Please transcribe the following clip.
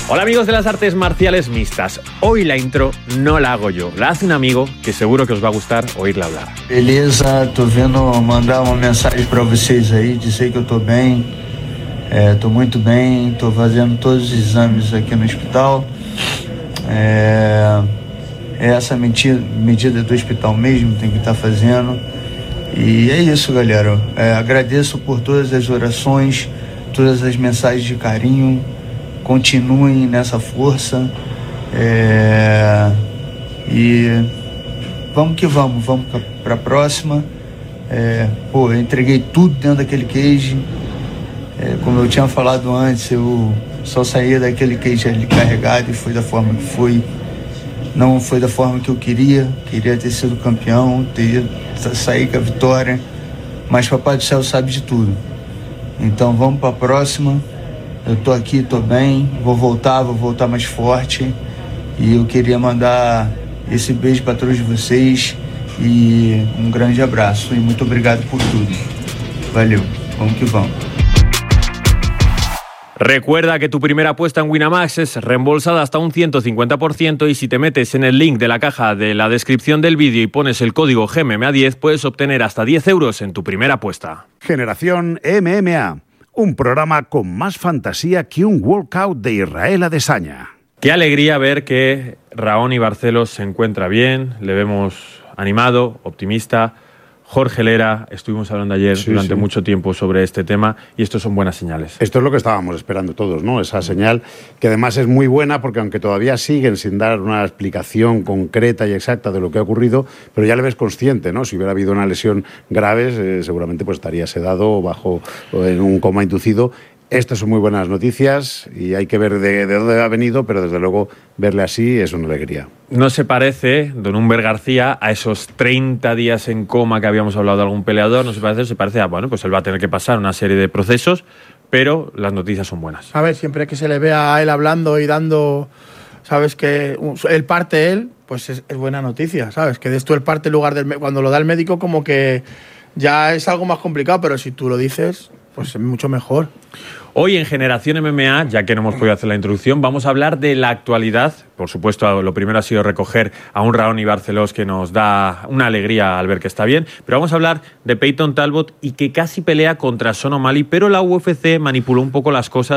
Hola amigos de las artes marciales mixtas. Hoy la intro no la hago yo, la hace un amigo que seguro que os va a gustar oírla hablar. Beleza, tô vindo mandar uma mensagem para vocês aí, dizer que eu tô bem, tô muito bem, tô fazendo todos os exames aqui no hospital. Essa medida do hospital mesmo tem que estar fazendo. E é isso, galera. Agradeço por todas as orações, todas as mensagens de carinho. Continuem nessa força. E vamos que vamos para a próxima. Eu entreguei tudo dentro daquele cage. Como eu tinha falado antes, eu só saía daquele cage ali carregado e foi da forma que foi. Não foi da forma que eu queria ter sido campeão, sair com a vitória, mas Papai do Céu sabe de tudo. Então vamos para a próxima. Eu tô aqui, tô bem, vou voltar mais forte. E eu queria mandar esse beijo para todos vocês e um grande abraço e muito obrigado por tudo. Valeu, vamos que vamos. Recuerda que tu primera apuesta en Winamax es reembolsada hasta un 150% y si te metes en el link de la caja de la descripción del vídeo y pones el código GMMA10 puedes obtener hasta 10 euros en tu primera apuesta. Generación MMA. Un programa con más fantasía que un workout de Israel Adesanya. Qué alegría ver que Raoni Barcelos se encuentra bien, le vemos animado, optimista. Jorge Lera, estuvimos hablando ayer durante mucho tiempo sobre este tema y estos son buenas señales. Esto es lo que estábamos esperando todos, ¿no? Esa señal que además es muy buena porque aunque todavía siguen sin dar una explicación concreta y exacta de lo que ha ocurrido, pero ya le ves consciente, ¿no? Si hubiera habido una lesión grave, seguramente pues estaría sedado o en un coma inducido. Estas son muy buenas noticias y hay que ver de dónde ha venido, pero desde luego verle así es una alegría. No se parece, don Humber García, a esos 30 días en coma que habíamos hablado de algún peleador, no se parece a, bueno, pues él va a tener que pasar una serie de procesos, pero las noticias son buenas. A ver, siempre que se le vea a él hablando y dando, sabes que él parte él, pues es buena noticia, ¿sabes? Que des tú el parte en lugar cuando lo da el médico como que ya es algo más complicado, pero si tú lo dices, pues es mucho mejor. Hoy en Generación MMA, ya que no hemos podido hacer la introducción, vamos a hablar de la actualidad. Por supuesto, lo primero ha sido recoger a un Raoni Barcelos que nos da una alegría al ver que está bien, pero vamos a hablar de Peyton Talbot y que casi pelea contra Sean O'Malley, pero la UFC manipuló un poco las cosas